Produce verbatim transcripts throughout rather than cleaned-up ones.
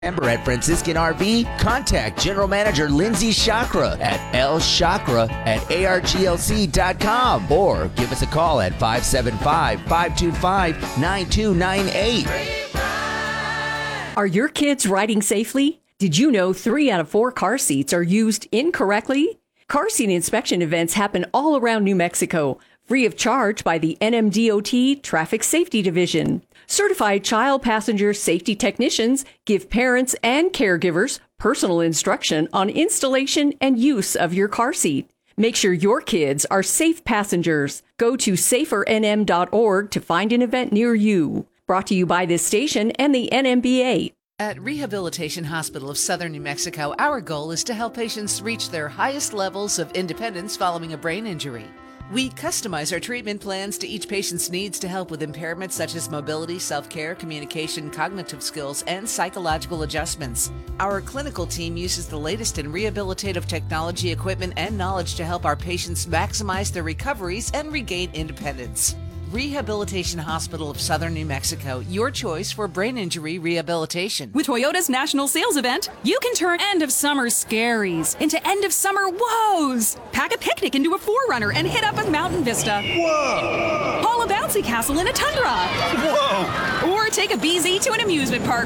Member at Franciscan R V? Contact General Manager Lindsay Chakra at lchakra at arglc dot com or give us a call at five seven five, five two five, nine two nine eight. Are your kids riding safely? Did you know three out of four car seats are used incorrectly? Car seat inspection events happen all around New Mexico, free of charge by the N M D O T Traffic Safety Division. Certified child passenger safety technicians give parents and caregivers personal instruction on installation and use of your car seat. Make sure your kids are safe passengers. Go to safer n m dot org to find an event near you. Brought to you by this station and the N M B A. At Rehabilitation Hospital of Southern New Mexico, our goal is to help patients reach their highest levels of independence following a brain injury. We customize our treatment plans to each patient's needs to help with impairments such as mobility, self-care, communication, cognitive skills, and psychological adjustments. Our clinical team uses the latest in rehabilitative technology, equipment, and knowledge to help our patients maximize their recoveries and regain independence. Rehabilitation Hospital of Southern New Mexico, your choice for brain injury rehabilitation. With Toyota's national sales event, you can turn end of summer scaries into end of summer woes. Pack a picnic into a four runner and hit up a mountain vista. Whoa! Haul a bouncy castle in a tundra. Whoa! Or take a B Z to an amusement park.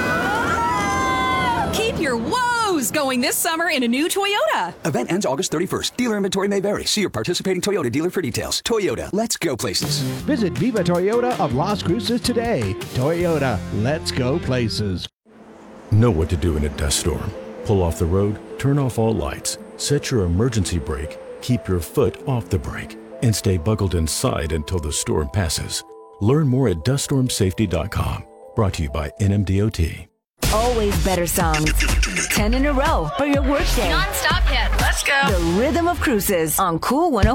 Whoa! Keep your woes going this summer in a new Toyota. Event ends August thirty-first. Dealer inventory may vary. See your participating Toyota dealer for details. Toyota, let's go places. Visit Viva Toyota of Las Cruces today. Toyota, let's go places. Know what to do in a dust storm. Pull off the road, turn off all lights, set your emergency brake, keep your foot off the brake, and stay buckled inside until the storm passes. Learn more at dust storm safety dot com. Brought to you by N M D O T. Always better songs. Ten in a row for your workday. Non-stop hit. Let's go. The Rhythm of Cruces on Cool one oh